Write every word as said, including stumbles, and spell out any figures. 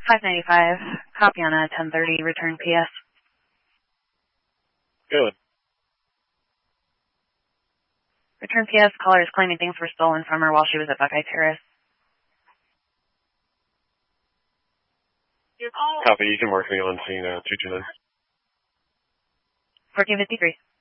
five ninety-five, copy on a ten thirty, return P S. Good. Return P S, caller is claiming things were stolen from her while she was at Buckeye Terrace. Copy, you can work me on scene uh, two two nine. fourteen fifty-three.